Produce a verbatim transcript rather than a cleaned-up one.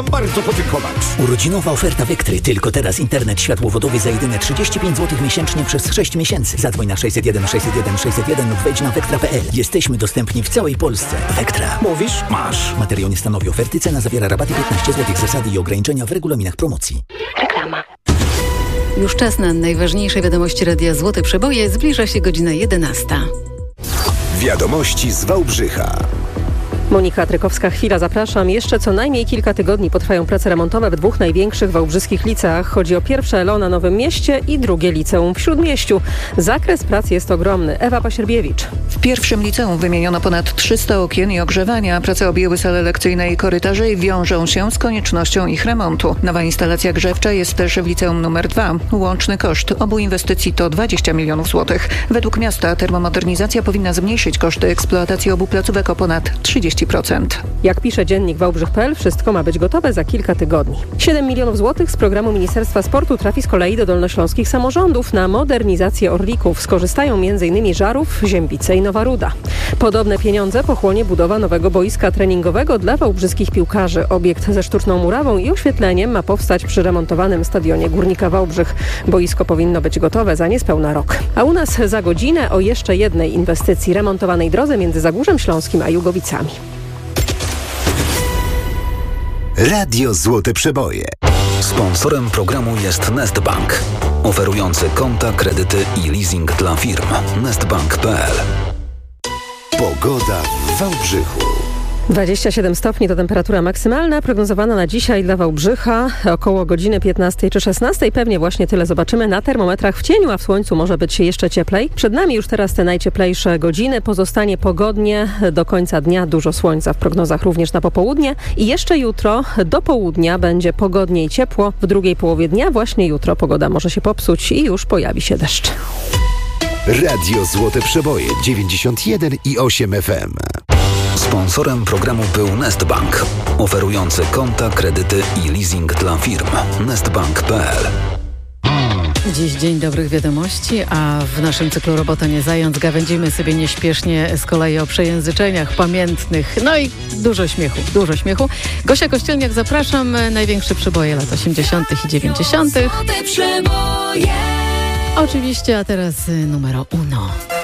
Bardzo podziękować. Urodzinowa oferta Vectry. Tylko teraz internet światłowodowy za jedyne trzydzieści pięć złotych miesięcznie przez sześć miesięcy. Zadzwoń na sześćset jeden sześćset jeden sześćset jeden lub wejdź na vectra kropka p l. Jesteśmy dostępni w całej Polsce. Vectra. Mówisz? Masz. Materiał nie stanowi oferty. Cena zawiera rabaty piętnaście złotych. Zasady i ograniczenia w regulaminach promocji. Reklama. Już czas na najważniejsze wiadomości Radia Złote Przeboje. Zbliża się godzina jedenasta. Wiadomości z Wałbrzycha. Monika Trykowska, chwila, zapraszam. Jeszcze co najmniej kilka tygodni potrwają prace remontowe w dwóch największych wałbrzyskich liceach. Chodzi o pierwsze E L O na Nowym Mieście i drugie liceum w Śródmieściu. Zakres prac jest ogromny. Ewa Pasierbiewicz. W pierwszym liceum wymieniono ponad trzysta okien i ogrzewania. Prace objęły sale lekcyjne i korytarze i wiążą się z koniecznością ich remontu. Nowa instalacja grzewcza jest też w liceum numer dwa. Łączny koszt obu inwestycji to dwadzieścia milionów złotych. Według miasta termomodernizacja powinna zmniejszyć koszty eksploatacji obu placówek o ponad trzydzieści procent. Jak pisze dziennik Wałbrzych kropka p l, wszystko ma być gotowe za kilka tygodni. siedem milionów złotych z programu Ministerstwa Sportu trafi z kolei do dolnośląskich samorządów na modernizację Orlików. Skorzystają m.in. Żarów, Ziębice i Nowa Ruda. Podobne pieniądze pochłonie budowa nowego boiska treningowego dla wałbrzyskich piłkarzy. Obiekt ze sztuczną murawą i oświetleniem ma powstać przy remontowanym stadionie Górnika Wałbrzych. Boisko powinno być gotowe za niespełna rok. A u nas za godzinę o jeszcze jednej inwestycji, remontowanej drodze między Zagórzem Śląskim a Jugowicami. Radio Złote Przeboje. Sponsorem programu jest Nestbank, oferujący konta, kredyty i leasing dla firm. nestbank kropka p l. Pogoda w Wałbrzychu. dwadzieścia siedem stopni to temperatura maksymalna, prognozowana na dzisiaj dla Wałbrzycha około godziny piętnastej czy szesnastej. Pewnie właśnie tyle zobaczymy na termometrach w cieniu, a w słońcu może być jeszcze cieplej. Przed nami już teraz te najcieplejsze godziny. Pozostanie pogodnie do końca dnia, dużo słońca w prognozach również na popołudnie. I jeszcze jutro do południa będzie pogodnie i ciepło. W drugiej połowie dnia właśnie jutro pogoda może się popsuć i już pojawi się deszcz. Radio Złote Przeboje dziewięćdziesiąt jeden i osiem F M. Sponsorem programu był Nestbank, oferujący konta, kredyty i leasing dla firm. nestbank kropka p l. Dziś dzień dobrych wiadomości, a w naszym cyklu Robota nie zając gawędzimy sobie nieśpiesznie z kolei o przejęzyczeniach pamiętnych. No i dużo śmiechu, dużo śmiechu. Gosia Kościelniak, zapraszam. Największe przeboje lat osiemdziesiątych i dziewięćdziesiątych. Oczywiście, a teraz numero uno.